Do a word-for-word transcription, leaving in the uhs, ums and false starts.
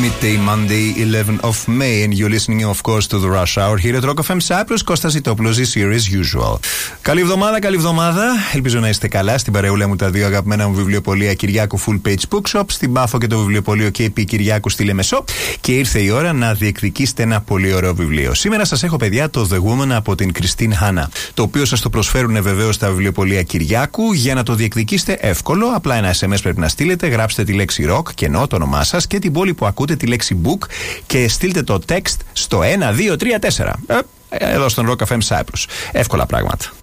Midday Monday, eleventh of May, and you're listening, of course, to the Rush Hour here at Rock εφ εμ Cyprus. Κώστας Ζητόπουλος, this year as usual. Καλή εβδομάδα, καλή εβδομάδα. Ελπίζω να είστε καλά. Στην παρεούλα μου τα δύο αγαπημένα μου βιβλιοπωλεία Κυριάκου Full Page Bookshop, στην Πάφο και το βιβλιοπωλείο κέι πι Κυριάκου στη Λεμεσό. Και ήρθε η ώρα να διεκδικήσετε ένα πολύ ωραίο βιβλίο. Σήμερα σας έχω, παιδιά, το The Woman από την Κριστίν Χάνα. Το οποίο σας το προσφέρουν βεβαίως στα βιβλιοπωλεία Κυριάκου. Για να το διεκδικήσετε, εύκολο. Απλά ένα ες εμ ες πρέπει να στείλετε. Γράψτε τη λέξη rock, κενό, το όνομά σας και την πόλη που ακούτε, τη λέξη book, και στείλτε το text στο ένα δύο τρία τέσσερα. Ε, εδώ στον Rock εφ εμ Cyprus. Εύκολα πράγματα.